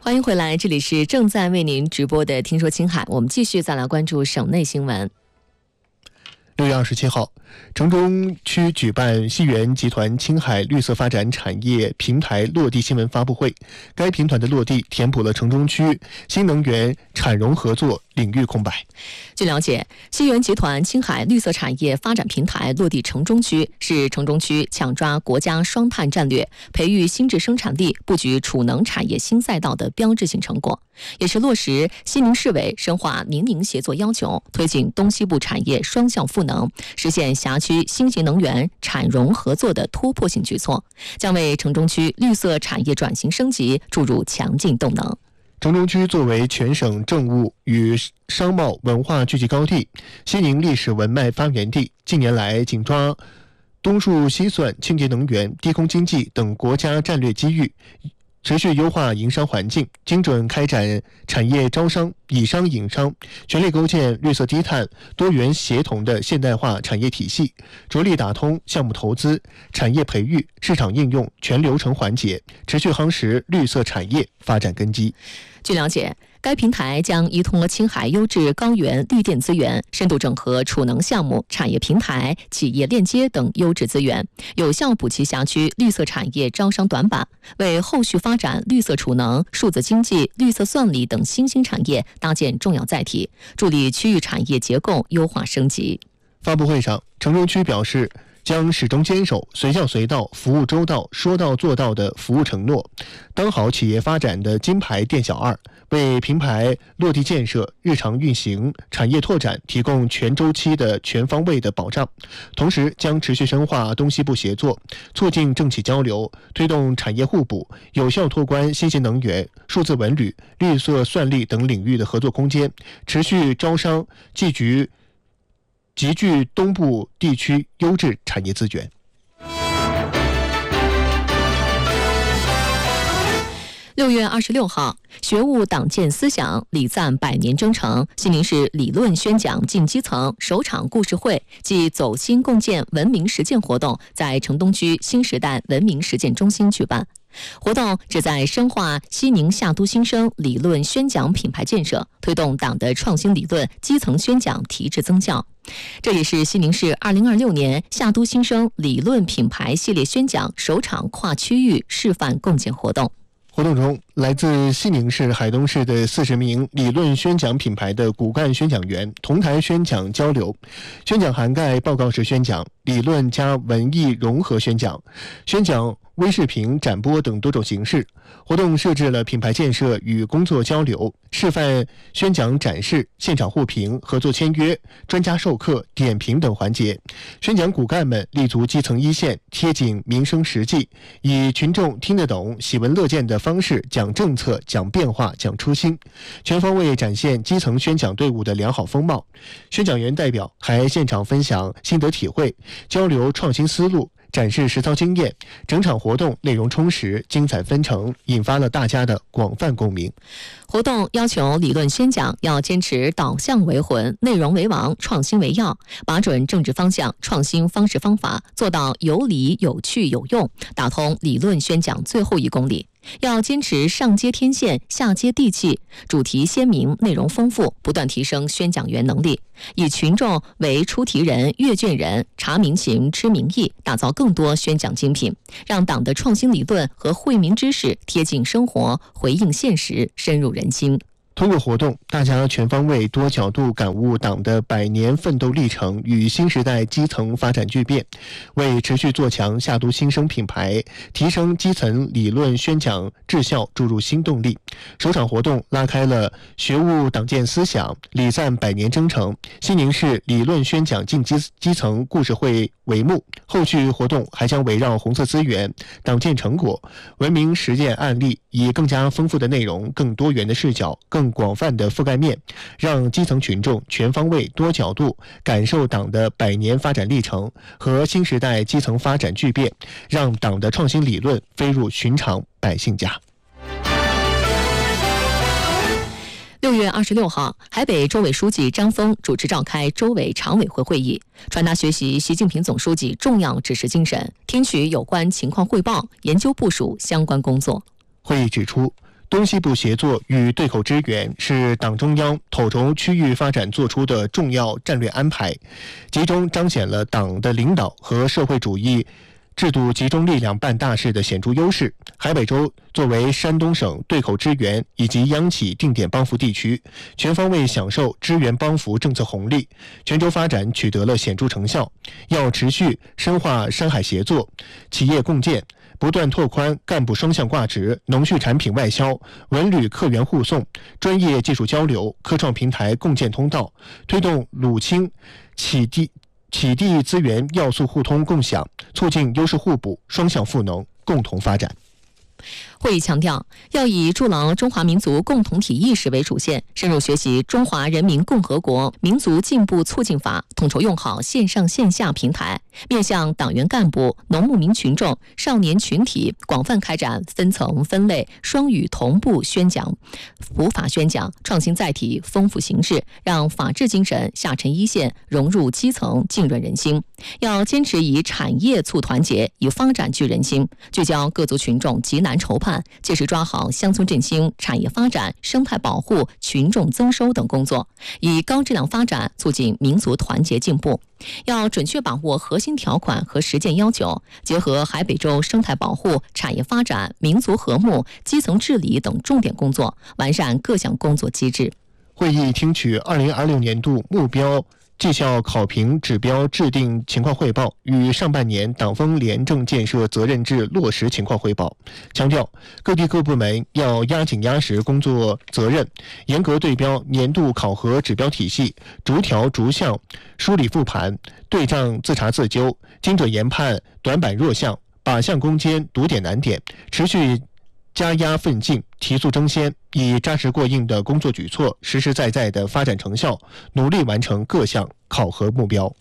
欢迎回来，这里是正在为您直播的《听说青海》，我们继续再来关注省内新闻。 6月27号，城中区举办西源集团青海绿色发展产业平台落地新闻发布会。该平台的落地填补了城中区新能源产融合作领域空白。 据了解，西源集团青海绿色产业发展平台落地城中区，是城中区抢抓国家双碳战略、培育新质生产力、布局储能产业新赛道的标志性成果，也是落实西宁市委深化宁宁协作要求，推进东西部产业双向赋能，实现辖区新型能源产融合作的突破性举措，将为城中区绿色产业转型升级注入强劲动能。 城中区作为全省政务与商贸文化聚集高地、西宁历史文脉发源地，近年来紧抓东数西算、清洁能源、低空经济等国家战略机遇，持续优化营商环境，精准开展产业招商、以商引商，全力构建绿色低碳、多元协同的现代化产业体系，着力打通项目投资、产业培育、市场应用全流程环节，持续夯实绿色产业发展根基。 据了解，该平台将依托青海优质高原绿电资源，深度整合储能项目、产业平台、企业链接等优质资源，有效补齐辖区绿色产业招商短板，为后续发展绿色储能、数字经济、绿色算力等新兴产业搭建重要载体，助力区域产业结构优化升级。 发布会上，城中区表示，将始终坚守随叫随到、服务周到、说到做到的服务承诺，当好企业发展的金牌店小二，为平台落地建设、日常运行、产业拓展提供全周期的全方位的保障。同时，将持续深化东西部协作，促进政企交流，推动产业互补，有效拓宽新型能源、数字文旅、绿色算力等领域的合作空间，持续招商集聚东部地区优质产业资源。 6月26号，学务党建思想，礼赞100年征程西宁市理论宣讲进基层首场故事会暨走心共建文明实践活动在城东区新时代文明实践中心举办。活动旨在深化西宁夏都新生理论宣讲品牌建设，推动党的创新理论基层宣讲提质增效。这也是西宁市2026年夏都新生理论品牌系列宣讲首场跨区域示范共建活动。 活动中，来自西宁市、海东市的40名理论宣讲品牌的骨干宣讲员同台宣讲交流。宣讲涵盖报告式宣讲、理论加文艺融合宣讲、宣讲微视频展播等多种形式。活动设置了品牌建设与工作交流、示范宣讲展示、现场互评、合作签约、专家授课、点评等环节。宣讲骨干们立足基层一线，贴紧民生实际，以群众听得懂、喜闻乐见的方式讲政策、讲变化、讲初心，全方位展现基层宣讲队伍的良好风貌。宣讲员代表还现场分享心得体会，交流创新思路，展示实操经验，整场活动内容充实、精彩纷呈，引发了大家的广泛共鸣。 活动要求理论宣讲要坚持导向为魂、内容为王、创新为要，把准政治方向、创新方式方法，做到有理、有趣、有用，打通理论宣讲最后1公里。要坚持上接天线、下接地气，主题鲜明、内容丰富，不断提升宣讲员能力，以群众为出题人、阅卷人，察民情、知民意，打造更多宣讲精品，让党的创新理论和惠民知识贴近生活、回应现实、深入人心。 通过活动，大家全方位、多角度感悟党的100年奋斗历程与新时代基层发展巨变，为持续做强夏都新生品牌、提升基层理论宣讲质效注入新动力。首场活动拉开了学务党建思想、礼赞100年征程西宁市理论宣讲进基层故事会帷幕。后续活动还将围绕红色资源、党建成果、文明实践案例，以更加丰富的内容、更多元的视角、更广泛的覆盖面，让基层群众全方位、多角度感受党的100年发展历程和新时代基层发展巨变，让党的创新理论飞入寻常百姓家。 6月26号，海北州委书记张峰主持召开州委常委会会议，传达学习习近平总书记重要指示精神，听取有关情况汇报，研究部署相关工作。 会议指出， 东西部协作与对口支援是党中央统筹区域发展作出的重要战略安排，集中彰显了党的领导和社会主义制度集中力量办大事的显著优势。海北州作为山东省对口支援以及央企定点帮扶地区，全方位享受支援帮扶政策红利，全州发展取得了显著成效。要持续深化山海协作、企业共建，不断拓宽干部双向挂职、农畜产品外销、文旅客源互送、专业技术交流、科创平台共建通道，推动鲁青企地资源要素互通共享，促进优势互补、双向赋能，共同发展。 会议强调，要以筑牢中华民族共同体意识为主线，深入学习《中华人民共和国民族进步促进法》，统筹用好线上线下平台，面向党员干部、农牧民群众、少年群体，广泛开展分层分类、双语同步宣讲、普法宣讲，创新载体，丰富形式，让法治精神下沉一线，融入基层，浸润人心。要坚持以产业促团结，以发展聚人心，聚焦各族群众急难愁盼，切实抓好乡村振兴、产业发展、生态保护、群众增收等工作，以高质量发展促进民族团结进步。要准确把握核心条款和实践要求，结合海北州生态保护、产业发展、民族和睦、基层治理等重点工作，完善各项工作机制。 会议听取2026年度目标绩效考评指标制定情况汇报与上半年党风廉政建设责任制落实情况汇报，强调各地各部门要压紧压实工作责任，严格对标年度考核指标体系，逐条逐项梳理复盘，对账自查自纠，精准研判短板弱项，靶向攻坚，堵点难点，持续加压奋进，提速争先，以扎实过硬的工作举措、实实在在的发展成效，努力完成各项考核目标。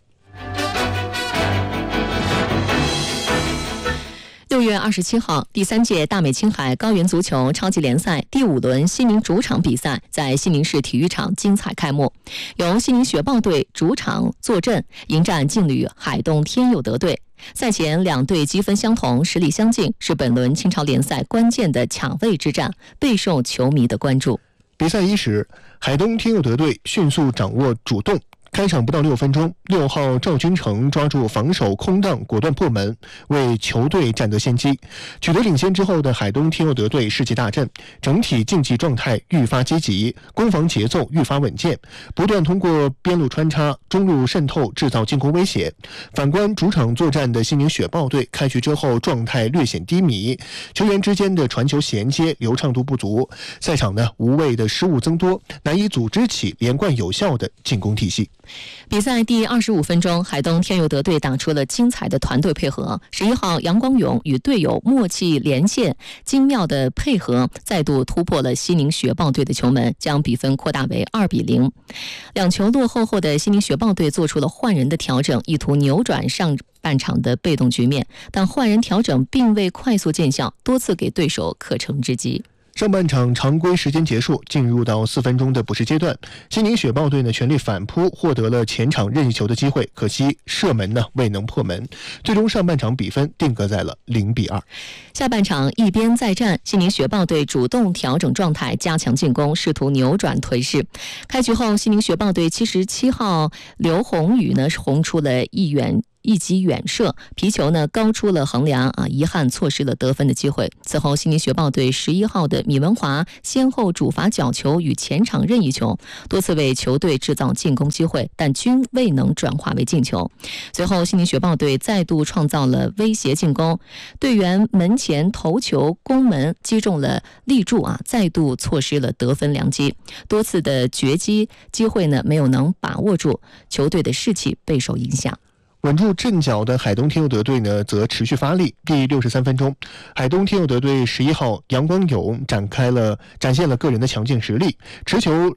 6月27号，第3届大美青海高原足球超级联赛第5轮西宁主场比赛在西宁市体育场精彩开幕，由西宁雪豹队主场坐镇，迎战劲旅海东天佑德队。赛前两队积分相同，实力相近，是本轮青超联赛关键的抢位之战，备受球迷的关注。 比赛伊始，海东天佑德队迅速掌握主动。开场不到6分钟，6号赵君成抓住防守空档，果断破门，为球队占得先机。取得领先之后的海东天佑德队士气大振，整体竞技状态愈发积极，攻防节奏愈发稳健，不断通过边路穿插、中路渗透制造进攻威胁。反观主场作战的西宁雪豹队，开局之后状态略显低迷，球员之间的传球衔接流畅度不足，赛场呢无谓的失误增多，难以组织起连贯有效的进攻体系。 比赛第25分钟，海东天佑德队打出了精彩的团队配合。11号杨光勇与队友默契连线，精妙的配合再度突破了西宁雪豹队的球门，将比分扩大为2-0。两球落后后的西宁雪豹队做出了换人的调整，意图扭转上半场的被动局面，但换人调整并未快速见效，多次给对手可乘之机。 上半场常规时间结束，进入到4分钟的补时阶段，西宁雪豹队呢全力反扑，获得了前场任意球的机会，可惜射门呢未能破门，最终上半场比分定格在了0-2。 下半场一边再战，西宁雪豹队主动调整状态，加强进攻，试图扭转颓势。开局后，西宁雪豹队77号刘宏宇呢轰出了一击远射，皮球呢高出了横梁遗憾错失了得分的机会。此后，西宁雪豹队11号的米文华先后主罚角球与前场任意球，多次为球队制造进攻机会，但均未能转化为进球。随后，西宁雪豹队再度创造了威胁进攻，队员门前头球攻门击中了立柱再度错失了得分良机，多次的绝击机会呢没有能把握住，球队的士气备受影响。 稳住阵脚的海东天佑德队呢，则持续发力。第63分钟，海东天佑德队11号杨光勇展现了个人的强劲实力，持球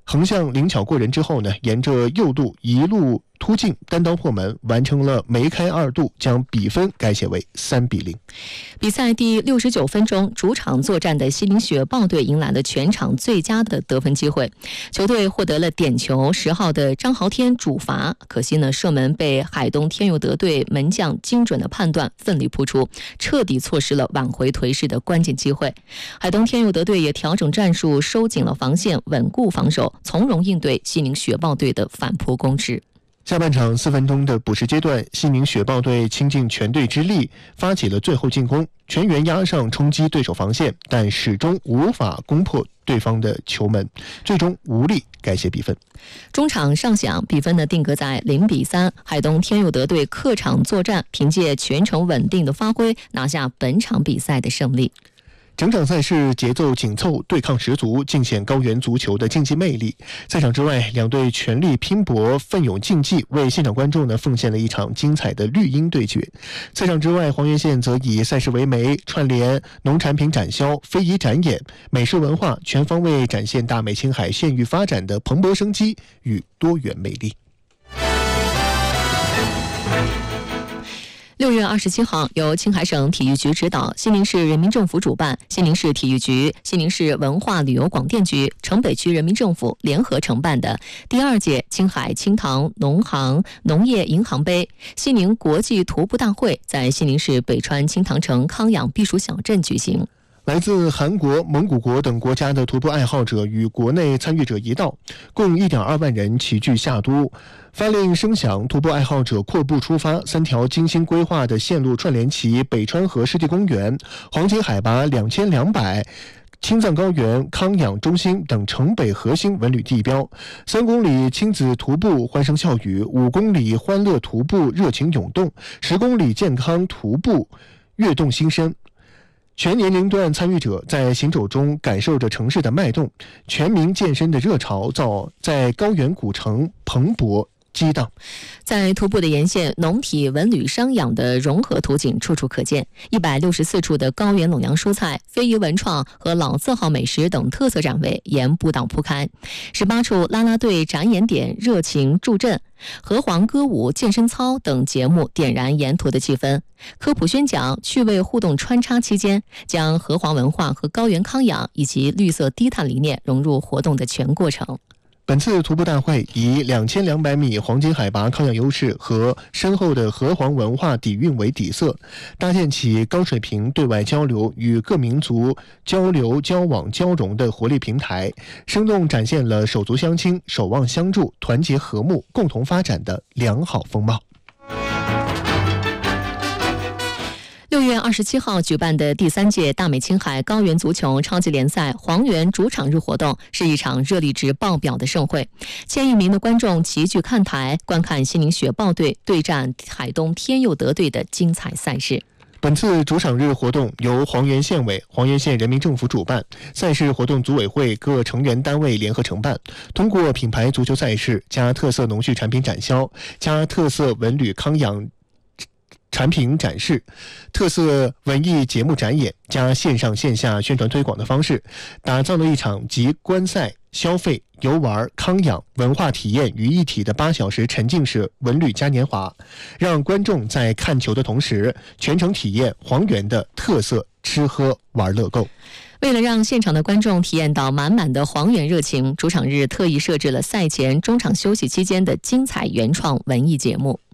横向灵巧过人之后呢，沿着右路一路突进，单刀破门，完成了梅开2度，将比分改写为3-0。 比赛第69分钟，主场作战的西宁雪豹队迎来了全场最佳的得分机会，球队获得了点球，10号的张昊天主罚，可惜呢射门被海东天佑德队门将精准的判断奋力扑出，彻底错失了挽回颓势的关键机会。海东天佑德队也调整战术，收紧了防线，稳固防守，从容应对西宁雪豹队的反扑攻势。 下半场4分钟的补时阶段，西宁雪豹队倾尽全队之力发起了最后进攻，全员压上冲击对手防线，但始终无法攻破对方的球门，最终无力改写比分。 中场上响，比分呢定格在0-3。海东天佑德队客场作战，凭借全程稳定的发挥，拿下本场比赛的胜利。 整场赛事节奏紧凑，对抗十足，尽显高原足球的竞技魅力。赛场之外，两队全力拼搏，奋勇竞技，为现场观众呢奉献了一场精彩的绿茵对决。赛场之外，黄原县则以赛事为媒，串联农产品展销、非遗展演、美食文化，全方位展现大美青海县域发展的蓬勃生机与多元魅力。 6月27号，由青海省体育局指导，西宁市人民政府主办，西宁市体育局、西宁市文化旅游广电局、城北区人民政府联合承办的第2届青海青塘农行农业银行杯西宁国际徒步大会在西宁市北川青塘城康养避暑小镇举行。 来自韩国、蒙古国等国家的徒步爱好者与国内参与者一道，共1.2万人齐聚夏都。发令声响，徒步爱好者阔步出发，3条精心规划的线路串联起北川河湿地公园、黄金海拔2200、青藏高原康养中心等城北核心文旅地标，3公里亲子徒步欢声笑语，5公里欢乐徒步热情涌动，10公里健康徒步跃动心声。全年龄段参与者在行走中感受着城市的脉动，全民健身的热潮在高原古城蓬勃激荡。 在徒步的沿线，农体文旅商养的融合图景处处可见，164处的高原陇洋蔬菜、非遗文创和老字号美食等特色展位沿步道铺开，18处啦啦队展演点热情助阵，河黄歌舞、健身操等节目点燃沿途的气氛。科普宣讲、趣味互动穿插期间，将河黄文化和高原康养以及绿色低碳理念融入活动的全过程。 本次徒步大会以2200米黄金海拔康养优势和深厚的河黄文化底蕴为底色，搭建起高水平对外交流与各民族交流交往交融的活力平台，生动展现了手足相亲、守望相助、团结和睦、共同发展的良好风貌。 6月27号举办的第3届大美青海高原足球超级联赛黄原主场日活动是一场热力值爆表的盛会，1000余名的观众齐聚看台，观看西宁雪豹队对战海东天佑德队的精彩赛事。 本次主场日活动由黄原县委、黄原县人民政府主办，赛事活动组委会各成员单位联合承办。通过品牌足球赛事加特色农畜产品展销加特色文旅康养产品展示、特色文艺节目展演加线上线下宣传推广的方式，打造了一场集观赛、消费、游玩、康养、文化体验于一体的8小时沉浸式文旅嘉年华，让观众在看球的同时全程体验黄原的特色吃喝玩乐购。 为了让现场的观众体验到满满的黄原热情，主场日特意设置了赛前、中场休息期间的精彩原创文艺节目。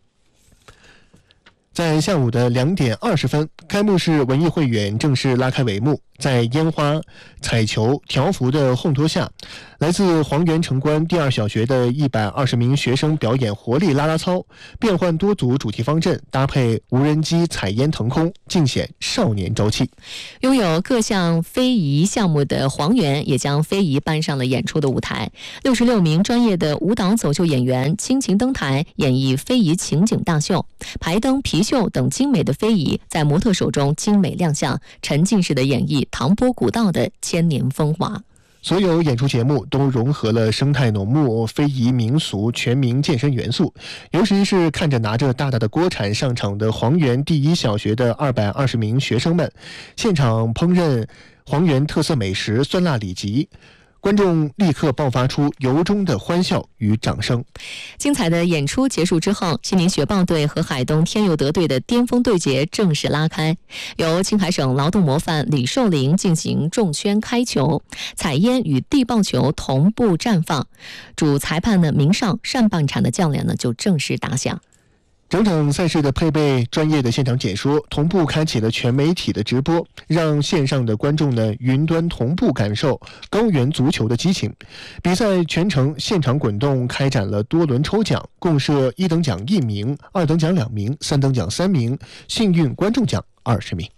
在下午的2点20分，开幕式文艺汇演正式拉开帷幕。在烟花、彩球、条幅的烘托下，来自黄原城关第2小学的120名学生表演活力啦啦操，变换多组主题方阵，搭配无人机采烟腾空，尽显少年朝气。 拥有各项非遗项目的黄原也将非遗搬上了演出的舞台，66名专业的舞蹈走秀演员倾情登台，演绎非遗情景大秀，排灯、皮绣等精美的非遗在模特手中精美亮相，沉浸式的演绎唐波古道的千年风华。 所有演出节目都融合了生态农牧、非遗民俗、全民健身元素，尤其是看着拿着大大的锅铲上场的黄原第1小学的220名学生们，现场烹饪黄原特色美食酸辣里脊， 观众立刻爆发出由衷的欢笑与掌声。 精彩的演出结束之后，西宁雪豹队和海东天佑德队的巅峰对决正式拉开。由青海省劳动模范李寿林进行重宣开球，彩烟与地爆球同步绽放。主裁判的明少上半场的较量呢就正式打响。 整场赛事的配备专业的现场解说，同步开启了全媒体的直播，让线上的观众呢云端同步感受高原足球的激情。比赛全程现场滚动，开展了多轮抽奖，共设1等奖1名、2等奖2名、3等奖3名，幸运观众奖20名。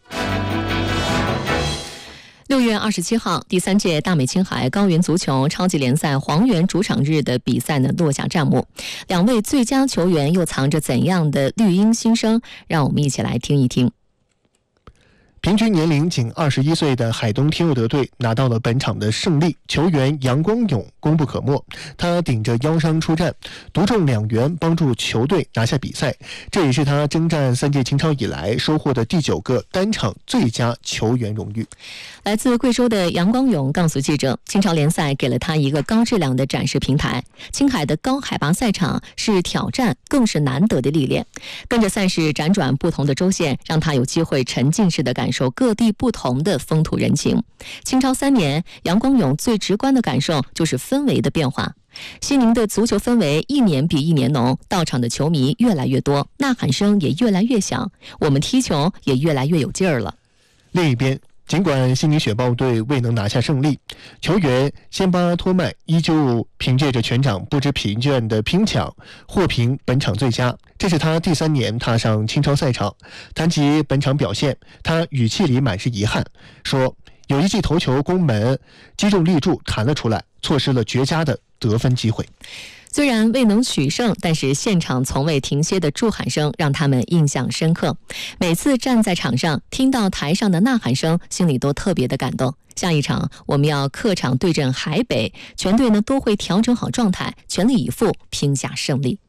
6月27号，第3届大美青海高原足球超级联赛黄原主场日的比赛呢落下战幕。2位最佳球员又藏着怎样的绿茵新生？让我们一起来听一听。 平均年龄仅21岁的海东天佑德队拿到了本场的胜利，球员杨光勇功不可没，他顶着腰伤出战，独中2元帮助球队拿下比赛，这也是他征战3届青超以来收获的第9个单场最佳球员荣誉。 来自贵州的杨光勇告诉记者，青超联赛给了他一个高质量的展示平台，青海的高海拔赛场是挑战，更是难得的历练。跟着赛事辗转不同的州县，让他有机会沉浸式的感受各地不同的风土人情。青超3年，杨光勇最直观的感受就是氛围的变化。西宁的足球氛围一年比一年浓，到场的球迷越来越多，呐喊声也越来越响，我们踢球也越来越有劲儿了。 另一边，尽管西宁雪豹队未能拿下胜利，球员先巴托麦依旧凭借着全场不知疲倦的拼抢，获评本场最佳。这是他第3年踏上青超赛场。谈及本场表现，他语气里满是遗憾，说有一记头球攻门击中立柱弹了出来，错失了绝佳的得分机会。 虽然未能取胜，但是现场从未停歇的祝喊声让他们印象深刻。每次站在场上，听到台上的呐喊声，心里都特别的感动。下一场我们要客场对阵海北，全队呢都会调整好状态，全力以赴拼下胜利。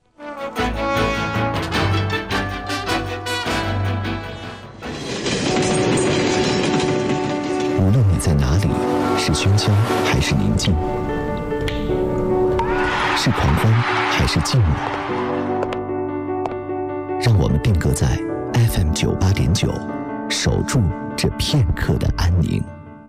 无论你在哪里，是喧嚣还是宁静，是狂欢还是静默，让我们定格在 FM 98.9，守住这片刻的安宁。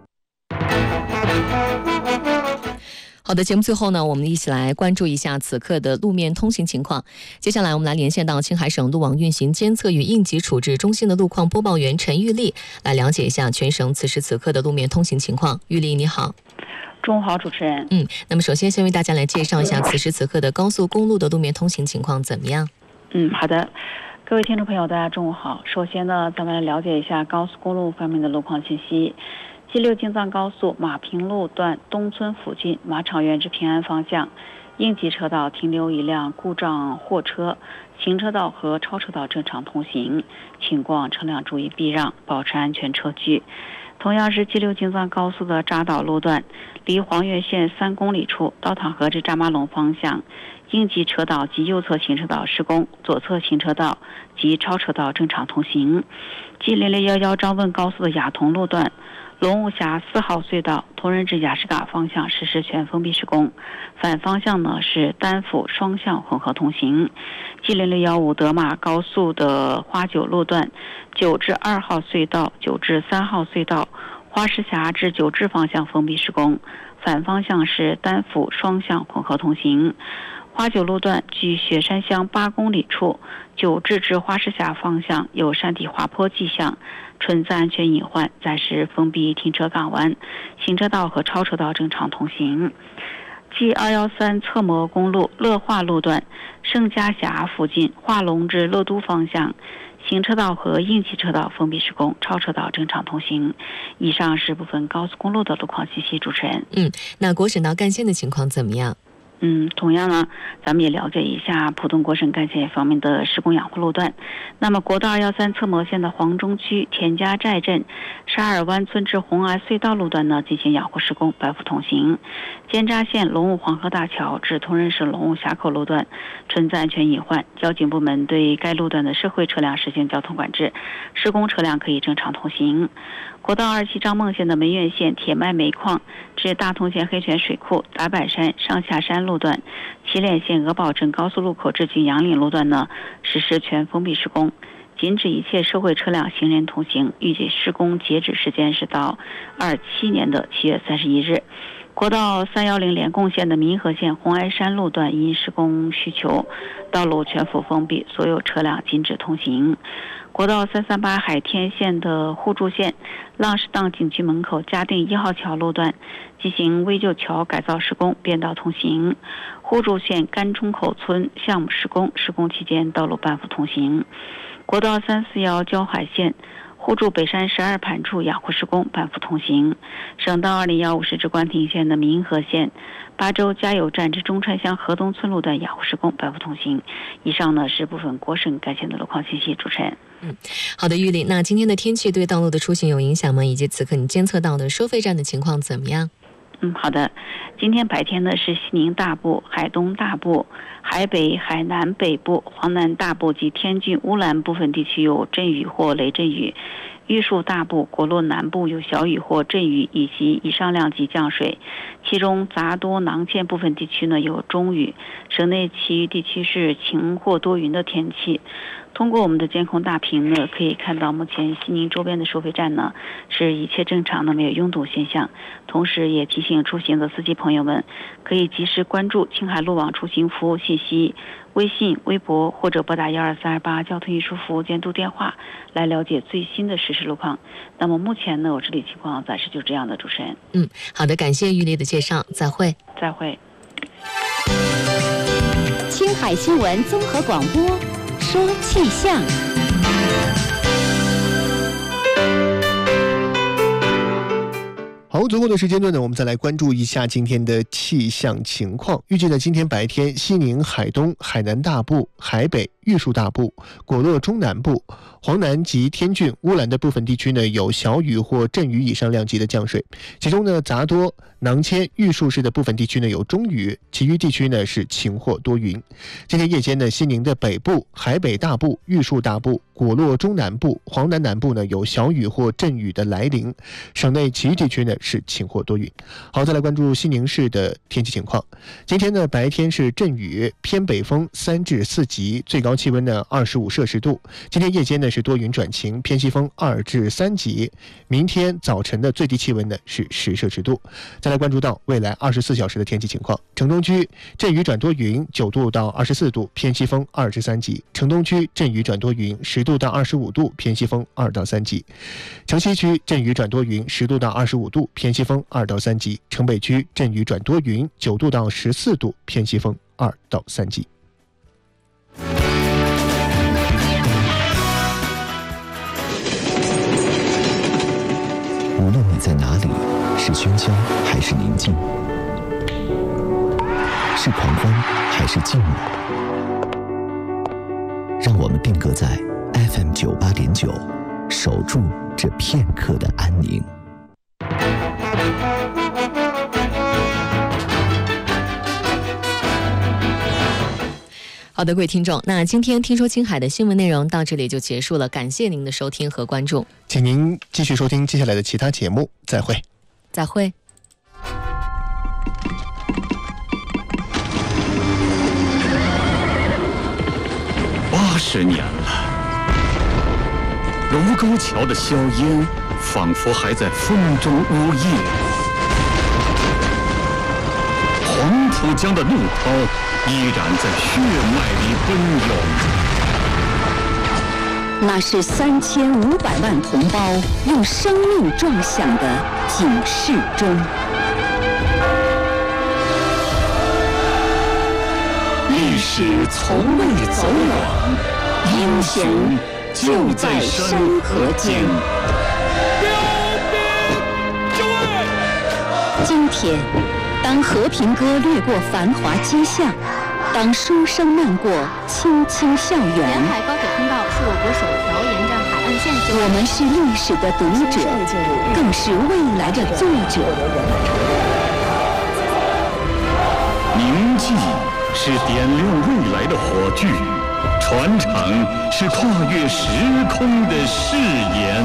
好的，节目最后呢，我们一起来关注一下此刻的路面通行情况。接下来我们来连线到青海省路网运行监测与应急处置中心的路况播报员陈玉丽，来了解一下全省此时此刻的路面通行情况。玉丽你好。 中午好，主持人。 那么首先先为大家来介绍一下此时此刻的高速公路的路面通行情况怎么样？ 好的，各位听众朋友，大家中午好。首先呢，咱们来了解一下高速公路方面的路况信息。G6京藏高速马平路段东村附近马场园至平安方向，应急车道停留一辆故障货车，行车道和超车道正常通行，请过往车辆注意避让，保持安全车距。同样是G6京藏高速的扎岛路段，离黄岳县3公里处刀塘河至扎马龙方向，应急车道及右侧行车道施工，左侧行车道及超车道正常通行。G0011张问高速的雅同路段，龙武峡4号隧道同仁至雅士嘎方向实施全封闭施工，反方向呢是单辅双向混合通行。G0015德马高速的花九路段9至2号隧道、9至3号隧道花石峡至九至方向封闭施工，反方向是单辅双向混合通行。花九路段距雪山乡8公里处9至花石峡方向有山体滑坡迹象，存在安全隐患，暂时封闭停车港湾，行车道和超车道正常通行。G213侧磨公路乐化路段盛嘉峡附近化龙至乐都方向，行车道和应急车道封闭施工，超车道正常通行。以上是部分高速公路的路况信息，主持人。 那国省道干线的情况怎么样？ 同样呢，咱们也了解一下浦东国省干线方面的施工养护路段。那么国道213侧磨线的黄中区田家寨镇沙尔湾村至红崖隧道路段呢进行养护施工，白幅通行。监察线龙武黄河大桥至通仁市龙武峡口路段存在安全隐患，交警部门对该路段的社会车辆实行交通管制，施工车辆可以正常通行。 国道27张孟县的梅苑县铁麦煤矿至大同县黑泉水库达柏山上下山路段，祁连县鹅堡镇高速路口至景阳岭路段呢实施全封闭施工，禁止一切社会车辆行人通行，预计施工截止时间是到27年的7月31日。国道310连贡县的民和县红崖山路段因施工需求，道路全幅封闭，所有车辆禁止通行。国道338海天县的互助县浪士荡景区门口嘉定1号桥路段进行危旧桥改造施工，变道通行。互助县甘冲口村项目施工，施工期间道路半幅通行。国道341交海县互助北山12盘处养护施工，半幅通行。省道20150至关亭县的民和县巴州加油站至中川乡河东村路段养护施工，半幅通行。以上呢是部分国省该县的路况信息，主持人。 好的，玉丽，那今天的天气对道路的出行有影响吗？以及此刻你监测到的收费站的情况怎么样？ 好的。今天白天呢是西宁大部、海东大部、海北、海南北部、黄南大部及天津、乌兰部分地区有阵雨或雷阵雨，玉树大部、果洛南部有小雨或阵雨以及以上量级降水，其中杂多、囊谦部分地区呢有中雨，省内其余地区是晴或多云的天气。通过我们的监控大屏呢，可以看到目前西宁周边的收费站呢是一切正常的，没有拥堵现象。同时也提醒出行的司机朋友们，可以及时关注青海路网出行服务信息，微信、微博或者拨打12328交通运输服务监督电话来了解最新的实时路况。那么目前呢，我这里情况暂时就这样的，主持人。 好的，感谢玉丽的介绍，再会。 再会。 青海新闻综合广播，说气象。 好，足够的时间段呢，我们再来关注一下今天的气象情况。预计呢，今天白天，西宁、海东、海南大部、海北、玉树大部、果洛中南部、黄南及天峻、乌兰的部分地区呢，有小雨或阵雨以上量级的降水。其中呢，杂多、囊谦、玉树市的部分地区呢有中雨，其余地区呢是晴或多云。今天夜间呢，西宁的北部、海北大部、玉树大部、果洛中南部、黄南南部呢有小雨或阵雨的来临，省内其余地区呢是晴或多云。好，再来关注西宁市的天气情况。今天呢，白天是阵雨，偏北风3至4级，最高气温呢25摄氏度。今天夜间呢是多云转晴，偏西风2至3级。明天早晨的最低气温呢是10摄氏度。再来关注到未来24小时的天气情况。城东区阵雨转多云，9度到24度，偏西风2至3级。城东区阵雨转多云，10度到25度，偏西风2到3级。城西区阵雨转多云，10度到25度，偏西风2到3级。城北区阵雨转多云，9度到14度，偏西风2到3级。 无论你在哪里，是喧嚣还是宁静，是狂欢还是静默，让我们定格在 FM 98.9，守住这片刻的安宁。 好的，各位听众，那今天听说青海的新闻内容到这里就结束了，感谢您的收听和关注， 请您继续收听接下来的其他节目，再会。 再会。 80年了，卢沟桥的硝烟仿佛还在风中呜咽，黄浦江的怒涛依然在血脉里奔涌。 那是3500万同胞用生命撞响的警示钟。 历史从未走远，英雄就在山河间。 今天，当和平歌掠过繁华街巷，当书声漫过青青校园， 沿海高铁通道是我国首条沿着海岸线修。 我们是历史的读者，更是未来的作者。 铭记是点亮未来的火炬， 传承是跨越时空的誓言。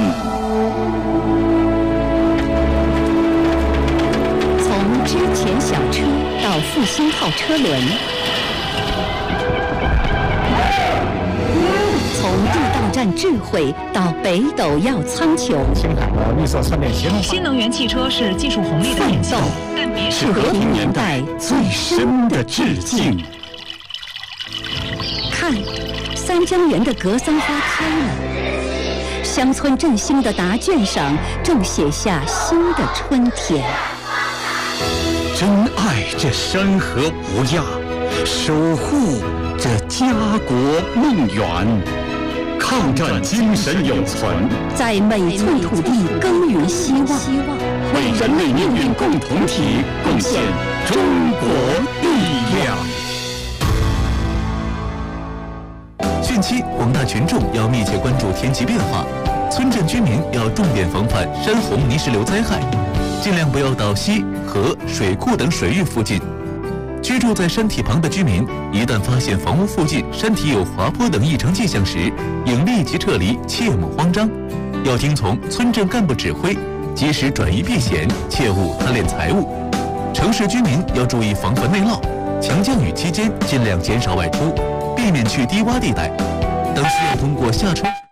从之前小车到复兴号车轮，从地道战智慧到北斗耀苍穹， 青海的绿色酸碱协同化。 新能源汽车是技术红利的演奏， 是和平年代最深的致敬。看，三江源的格桑花开了，乡村振兴的答卷上正写下新的春天。 珍爱这山河不压，守护这家国梦远，抗战精神永存， 在每寸土地耕耘希望， 为人类命运共同体贡献中国力量。 汛期，广大群众要密切关注天气变化，村镇居民要重点防范山洪泥石流灾害，尽量不要到溪、河、水库等水域附近。居住在山体旁的居民，一旦发现房屋附近山体有滑坡等异常迹象时，应立即撤离，切莫慌张。要听从村镇干部指挥，及时转移避险，切勿贪恋财物。城市居民要注意防范内涝，强降雨期间尽量减少外出，避免去低洼地带。当需要通过下车。